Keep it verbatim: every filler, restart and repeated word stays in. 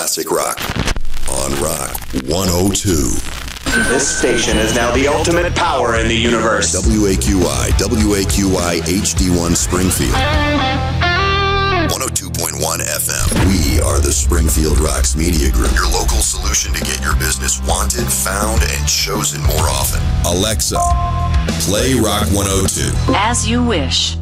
classic rock on Rock one oh two. This station is now the ultimate power in the universe. W A Q I, W A Q I H D one Springfield. one oh two point one F M. We are the Springfield Rocks Media Group, your local solution to get your business wanted, found, and chosen more often. Alexa, play Rock one oh two. As you wish.